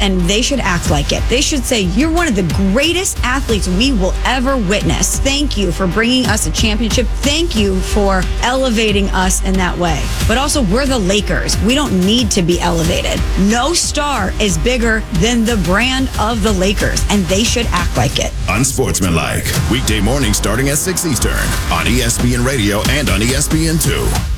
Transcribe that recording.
and they should act like it. They should say, you're one of the greatest athletes we will ever witness. Thank you for bringing us a championship. Thank you for elevating us in that way. But also, we're the Lakers. We don't need to be elevated. No star is bigger than the brand of the Lakers, and they should act like it. Unsportsmanlike. Weekday morning starting at 6 Eastern on ESPN Radio and on ESPN2.